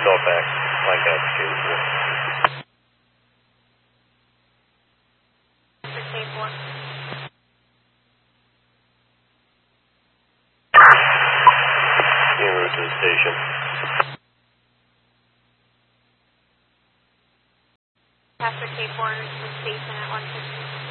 Norfolk, like altitude. For Cape 1. En route to the station. Pass for Cape 1 to the station at 150.